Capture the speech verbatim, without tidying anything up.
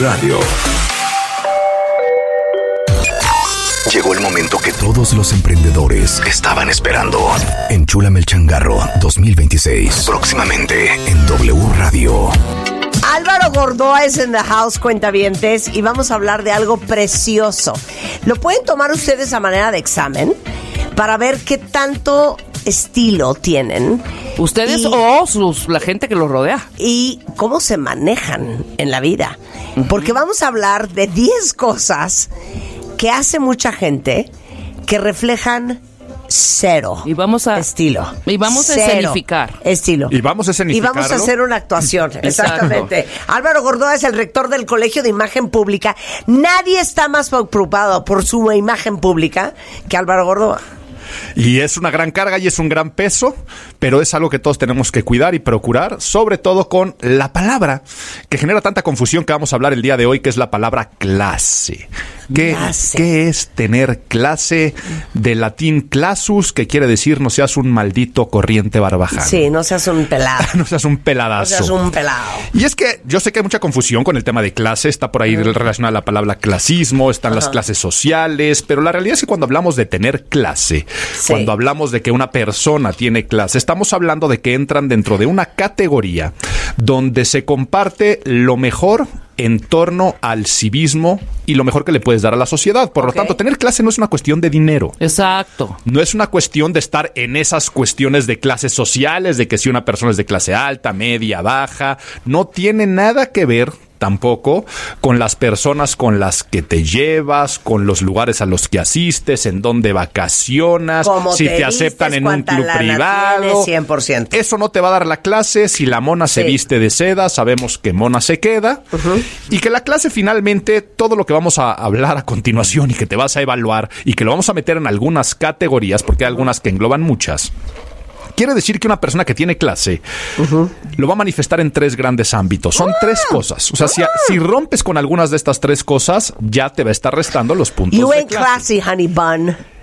Radio. Llegó el momento que todos los emprendedores estaban esperando. Enchúlame el changarro dos mil veintiséis. Próximamente en W Radio. Álvaro Gordoa es en the house, cuentavientes, y vamos a hablar de algo precioso. Lo pueden tomar ustedes a manera de examen para ver qué tanto estilo tienen. Ustedes y, o sus, la gente que los rodea. Y cómo se manejan en la vida. Uh-huh. Porque vamos a hablar de diez cosas que hace mucha gente que reflejan cero y vamos a, estilo. Y vamos a cero escenificar. Estilo. Y vamos a escenificarlo. Y vamos a hacer una actuación. Exactamente. Álvaro Gordoa es el rector del Colegio de Imagen Pública. Nadie está más preocupado por su imagen pública que Álvaro Gordoa. Y es una gran carga y es un gran peso, pero es algo que todos tenemos que cuidar y procurar, sobre todo con la palabra que genera tanta confusión que vamos a hablar el día de hoy, que es la palabra clase. ¿Qué, ¿Qué es tener clase? De latín classus, que quiere decir no seas un maldito corriente barbaján. Sí, no seas un pelado. No seas un peladazo. No seas un pelado. Y es que yo sé que hay mucha confusión con el tema de clase. Está por ahí uh-huh. relacionada la palabra clasismo, están uh-huh. las clases sociales, pero la realidad es que cuando hablamos de tener clase, sí. cuando hablamos de que una persona tiene clase, estamos hablando de que entran dentro de una categoría donde se comparte lo mejor en torno al civismo y lo mejor que le puedes dar a la sociedad. Por okay. lo tanto, tener clase no es una cuestión de dinero. Exacto. No es una cuestión de estar en esas cuestiones de clases sociales, de que si una persona es de clase alta, media, baja. No tiene nada que ver tampoco con las personas con las que te llevas, con los lugares a los que asistes, en donde vacacionas, si te, te aceptan en un club privado. Tienes, cien por ciento. Eso no te va a dar la clase. Si la mona sí. se viste de seda, sabemos que mona se queda. Uh-huh. Y que la clase finalmente, todo lo que vamos a hablar a continuación y que te vas a evaluar y que lo vamos a meter en algunas categorías, porque hay algunas que engloban muchas, quiere decir que una persona que tiene clase uh-huh. lo va a manifestar en tres grandes ámbitos. Son ah, tres cosas. O sea, ah. si, si rompes con algunas de estas tres cosas, ya te va a estar restando los puntos you de ain't clase. classy, honey bun.